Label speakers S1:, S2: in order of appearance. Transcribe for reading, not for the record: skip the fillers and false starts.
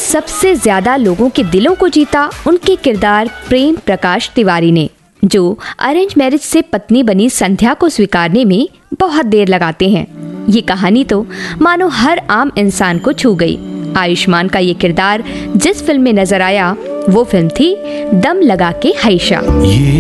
S1: सबसे ज्यादा लोगों के दिलों को जीता उनके किरदार प्रेम प्रकाश तिवारी ने, जो अरेंज मैरिज से पत्नी बनी संध्या को स्वीकारने में बहुत देर लगाते हैं। ये कहानी तो मानो हर आम इंसान को छू गई। आयुष्मान का ये किरदार जिस फिल्म में नजर आया वो फिल्म थी दम लगा के हईशा।